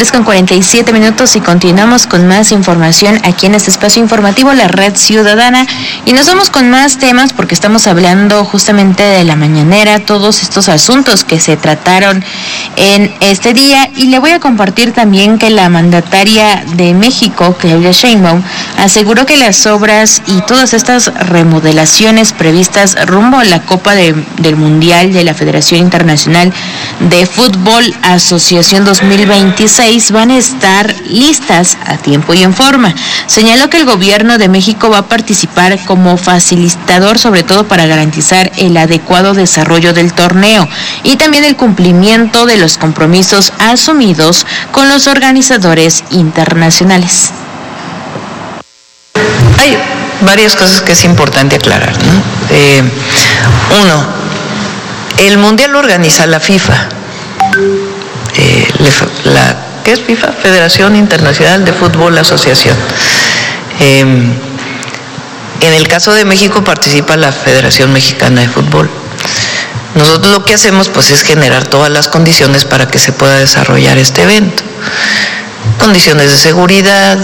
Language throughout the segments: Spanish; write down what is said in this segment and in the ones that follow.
3:47 y continuamos con más información aquí en este espacio informativo, la Red Ciudadana, y nos vamos con más temas porque estamos hablando justamente de la mañanera, todos estos asuntos que se trataron en este día, y le voy a compartir también que la mandataria de México, Claudia Sheinbaum, aseguró que las obras y todas estas remodelaciones previstas rumbo a la Copa del Mundial de la Federación Internacional de Fútbol Asociación 2026 van a estar listas a tiempo y en forma. Señaló que el gobierno de México va a participar como facilitador, sobre todo para garantizar el adecuado desarrollo del torneo y también el cumplimiento de los compromisos asumidos con los organizadores internacionales. Hay varias cosas que es importante aclarar, ¿no? Uno, el Mundial lo organiza la FIFA. ¿Qué es FIFA? Federación Internacional de Fútbol Asociación. En el caso de México participa la Federación Mexicana de Fútbol. Nosotros lo que hacemos pues es generar todas las condiciones para que se pueda desarrollar este evento. Condiciones de seguridad,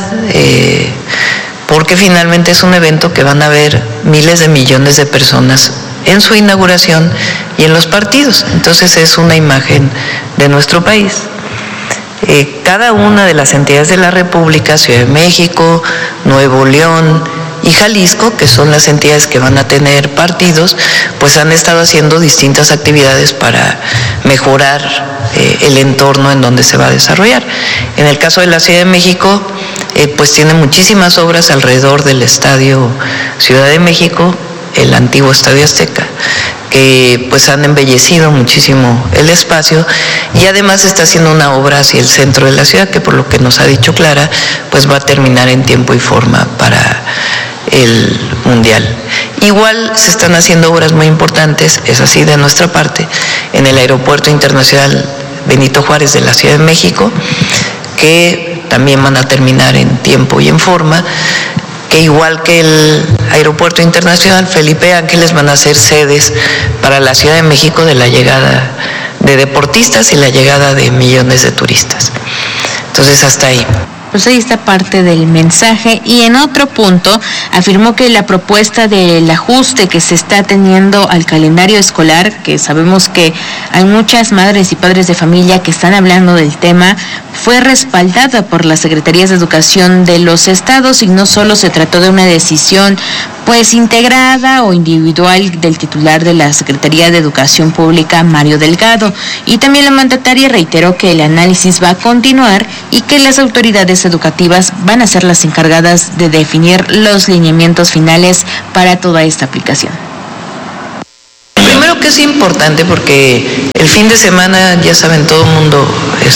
porque finalmente es un evento que van a ver miles de millones de personas en su inauguración y en los partidos. Entonces es una imagen de nuestro país. Cada una de las entidades de la República, Ciudad de México, Nuevo León y Jalisco, que son las entidades que van a tener partidos, pues han estado haciendo distintas actividades para mejorar el entorno en donde se va a desarrollar. En el caso de la Ciudad de México, pues tiene muchísimas obras alrededor del Estadio Ciudad de México, el antiguo Estadio Azteca, que pues han embellecido muchísimo el espacio, y además está haciendo una obra hacia el centro de la ciudad que, por lo que nos ha dicho Clara, pues va a terminar en tiempo y forma para el Mundial. Igual se están haciendo obras muy importantes, es así de nuestra parte, en el Aeropuerto Internacional Benito Juárez de la Ciudad de México, que también van a terminar en tiempo y en forma, que igual que el Aeropuerto Internacional Felipe Ángeles van a ser sedes para la Ciudad de México de la llegada de deportistas y la llegada de millones de turistas. Entonces, hasta ahí. Pues ahí está parte del mensaje. Y en otro punto afirmó que la propuesta del ajuste que se está teniendo al calendario escolar, que sabemos que hay muchas madres y padres de familia que están hablando del tema, fue respaldada por las Secretarías de Educación de los estados, y no solo se trató de una decisión pues integrada o individual del titular de la Secretaría de Educación Pública, Mario Delgado. Y también la mandataria reiteró que el análisis va a continuar y que las autoridades educativas van a ser las encargadas de definir los lineamientos finales para toda esta aplicación. Primero que es importante porque el fin de semana, ya saben, todo el mundo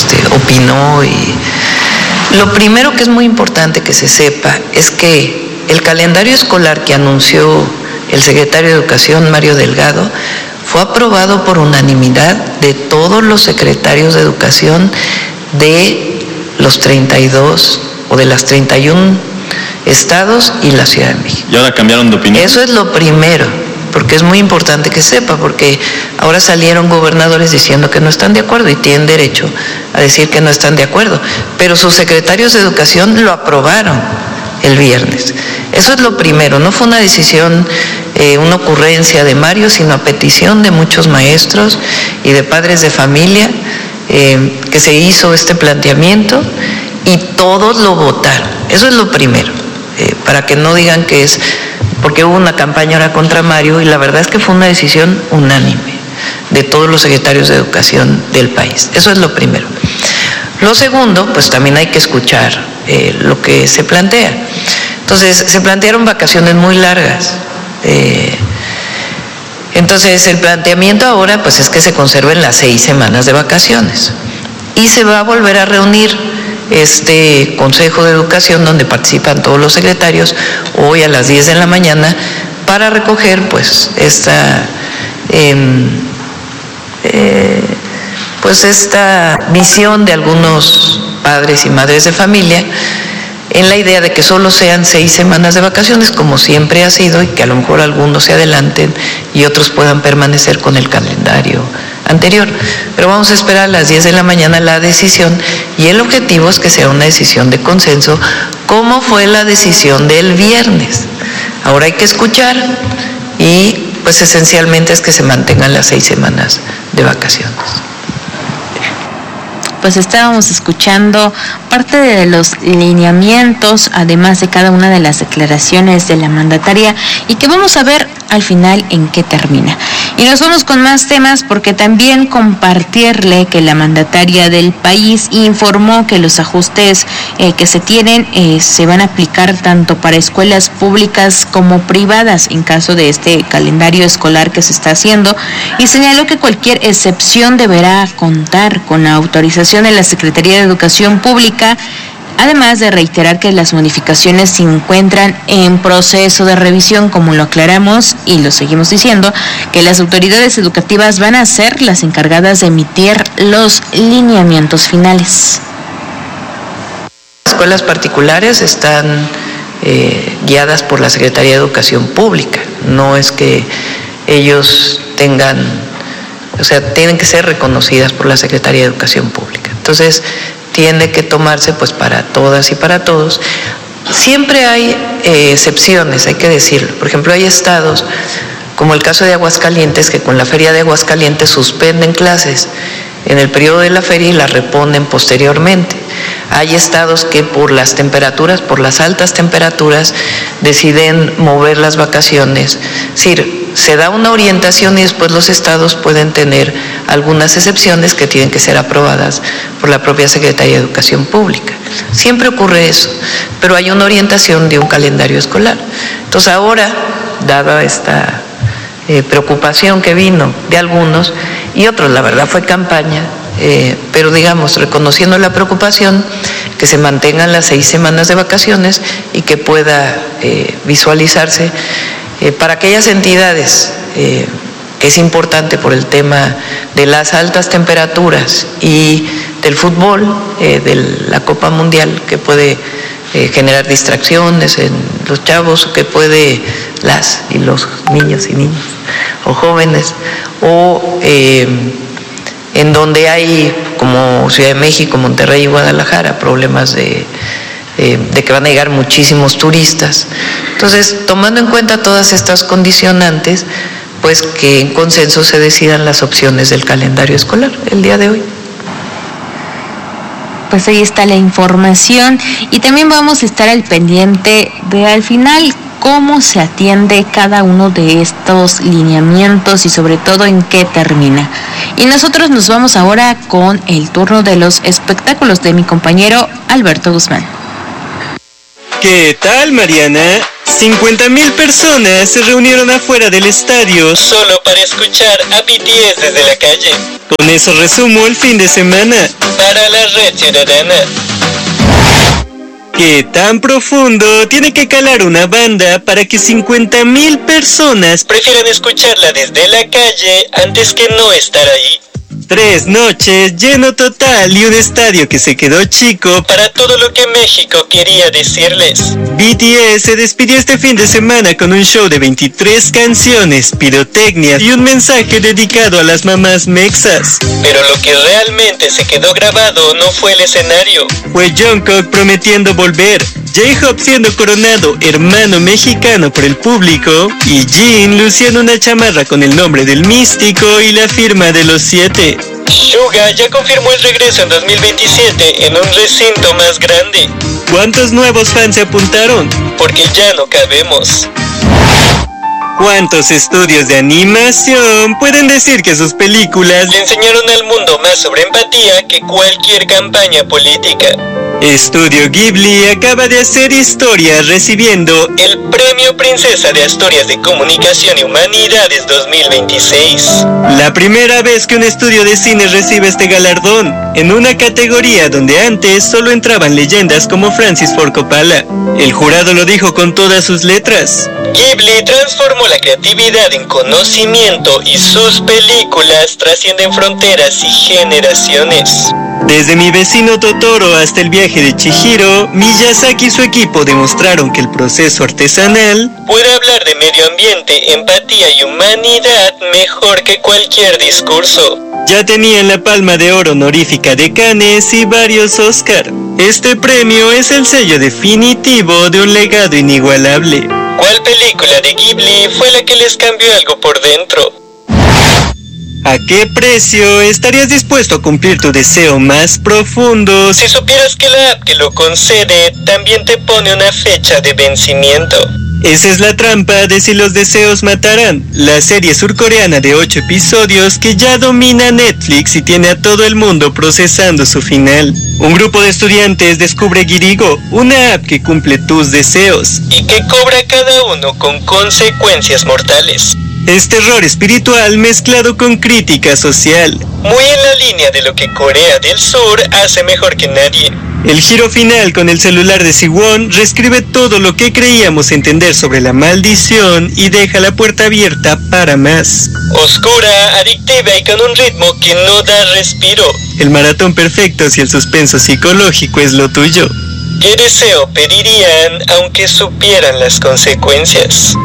opinó, y lo primero que es muy importante que se sepa es que el calendario escolar que anunció el secretario de Educación, Mario Delgado, fue aprobado por unanimidad de todos los secretarios de Educación de los 32 o de las 31 estados y la Ciudad de México. ¿Y ahora cambiaron de opinión? Eso es lo primero, porque es muy importante que sepa, porque ahora salieron gobernadores diciendo que no están de acuerdo, y tienen derecho a decir que no están de acuerdo, pero sus secretarios de Educación lo aprobaron el viernes. Eso es lo primero, no fue una decisión, una ocurrencia de Mario, sino a petición de muchos maestros y de padres de familia, que se hizo este planteamiento y todos lo votaron. Eso es lo primero, para que no digan que es porque hubo una campaña ahora contra Mario, y la verdad es que fue una decisión unánime de todos los secretarios de Educación del país. Eso es lo primero. Lo segundo, pues también hay que escuchar lo que se plantea. Entonces, se plantearon vacaciones muy largas. Entonces, el planteamiento ahora pues es que se conserven las 6 semanas de vacaciones, y se va a volver a reunir este Consejo de Educación donde participan todos los secretarios hoy a las 10 de la mañana para recoger pues esta visión de algunos padres y madres de familia, en la idea de que solo sean 6 semanas de vacaciones, como siempre ha sido, y que a lo mejor algunos se adelanten y otros puedan permanecer con el calendario anterior. Pero vamos a esperar a las 10 de la mañana la decisión, y el objetivo es que sea una decisión de consenso, como fue la decisión del viernes. Ahora hay que escuchar, y pues esencialmente es que se mantengan las 6 semanas de vacaciones. Pues estábamos escuchando parte de los lineamientos, además de cada una de las declaraciones de la mandataria, y que vamos a ver al final en qué termina. Y nos vamos con más temas, porque también compartirle que la mandataria del país informó que los ajustes que se tienen se van a aplicar tanto para escuelas públicas como privadas en caso de este calendario escolar que se está haciendo, y señaló que cualquier excepción deberá contar con la autorización de la Secretaría de Educación Pública, además de reiterar que las modificaciones se encuentran en proceso de revisión, como lo aclaramos y lo seguimos diciendo, que las autoridades educativas van a ser las encargadas de emitir los lineamientos finales. Las escuelas particulares están guiadas por la Secretaría de Educación Pública, no es que ellos tengan, o sea, tienen que ser reconocidas por la Secretaría de Educación Pública. Entonces, tiene que tomarse pues para todas y para todos. Siempre hay excepciones, hay que decirlo. Por ejemplo, hay estados, como el caso de Aguascalientes, que con la feria de Aguascalientes suspenden clases en el periodo de la feria y las reponen posteriormente. Hay estados que por las temperaturas, por las altas temperaturas, deciden mover las vacaciones. Es decir, se da una orientación y después los estados pueden tener algunas excepciones que tienen que ser aprobadas por la propia Secretaría de Educación Pública. Siempre ocurre eso, pero hay una orientación de un calendario escolar. Entonces ahora, dada esta preocupación que vino de algunos y otros, la verdad fue campaña, pero digamos, reconociendo la preocupación, que se mantengan las 6 semanas de vacaciones y que pueda visualizarse para aquellas entidades que es importante por el tema de las altas temperaturas y del fútbol, de la Copa Mundial, que puede generar distracciones en los chavos, que puede las y los niños y niñas o jóvenes, o en donde hay, como Ciudad de México, Monterrey y Guadalajara, problemas de que van a llegar muchísimos turistas. Entonces, tomando en cuenta todas estas condicionantes, pues que en consenso se decidan las opciones del calendario escolar el día de hoy. Pues ahí está la información, y también vamos a estar al pendiente de al final cómo se atiende cada uno de estos lineamientos y sobre todo en qué termina. Y nosotros nos vamos ahora con el turno de los espectáculos de mi compañero Alberto Guzmán. ¿Qué tal, Mariana? 50,000 personas se reunieron afuera del estadio solo para escuchar a BTS desde la calle. Con eso resumo el fin de semana para la Red Ciudadana. ¿Qué tan profundo tiene que calar una banda para que 50,000 personas prefieran escucharla desde la calle antes que no estar ahí? 3 noches, lleno total y un estadio que se quedó chico para todo lo que México quería decirles. BTS se despidió este fin de semana con un show de 23 canciones, pirotecnia y un mensaje dedicado a las mamás mexas. Pero lo que realmente se quedó grabado no fue el escenario. Fue Jungkook prometiendo volver, J-Hope siendo coronado hermano mexicano por el público y Jin luciendo una chamarra con el nombre del místico y la firma de los 7. Suga ya confirmó el regreso en 2027 en un recinto más grande. ¿Cuántos nuevos fans se apuntaron? Porque ya no cabemos. ¿Cuántos estudios de animación pueden decir que sus películas le enseñaron al mundo más sobre empatía que cualquier campaña política? Estudio Ghibli acaba de hacer historia recibiendo el Premio Princesa de Asturias de Comunicación y Humanidades 2026. La primera vez que un estudio de cine recibe este galardón, en una categoría donde antes solo entraban leyendas como Francis Ford Coppola. El jurado lo dijo con todas sus letras. Ghibli transformó la creatividad en conocimiento y sus películas trascienden fronteras y generaciones. Desde Mi vecino Totoro hasta El viaje de Chihiro, Miyazaki y su equipo demostraron que el proceso artesanal puede hablar de medio ambiente, empatía y humanidad mejor que cualquier discurso. Ya tenían la Palma de Oro honorífica de Cannes y varios Oscar. Este premio es el sello definitivo de un legado inigualable. ¿Cuál película de Ghibli fue la que les cambió algo por dentro? ¿A qué precio estarías dispuesto a cumplir tu deseo más profundo si supieras que la app que lo concede también te pone una fecha de vencimiento? Esa es la trampa de Si los deseos matarán, la serie surcoreana de 8 episodios que ya domina Netflix y tiene a todo el mundo procesando su final. Un grupo de estudiantes descubre Girigo, una app que cumple tus deseos y que cobra a cada uno con consecuencias mortales. Es terror espiritual mezclado con crítica social, muy en la línea de lo que Corea del Sur hace mejor que nadie. El giro final con el celular de Siwon reescribe todo lo que creíamos entender sobre la maldición y deja la puerta abierta para más. Oscura, adictiva y con un ritmo que no da respiro. El maratón perfecto si el suspenso psicológico es lo tuyo. ¿Qué deseo pedirían aunque supieran las consecuencias?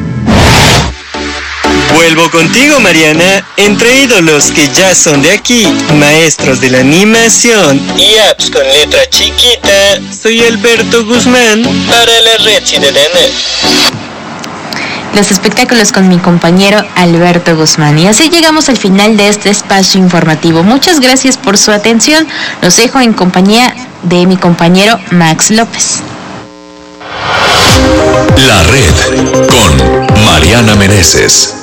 Vuelvo contigo, Mariana, entre ídolos que ya son de aquí, maestros de la animación y apps con letra chiquita, soy Alberto Guzmán para la Red Ciudadana. Los espectáculos con mi compañero Alberto Guzmán. Y así llegamos al final de este espacio informativo. Muchas gracias por su atención. Los dejo en compañía de mi compañero Max López. La Red con Mariana Meneses.